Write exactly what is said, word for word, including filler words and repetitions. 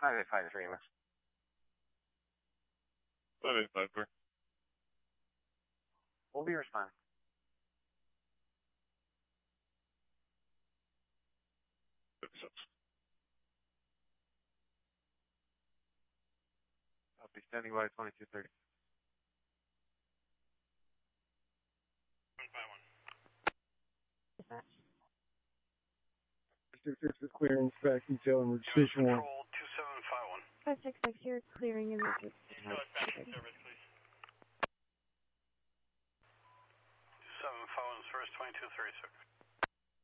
five eight five three, miss. five eight five three. We'll be responding. I'll be standing by twenty-two thirty. six six is clearing spec detail and station one. Control two seven five one. five six six here, clearing in the Detail at back service, please. two seven five one is first, twenty-two thirty-six.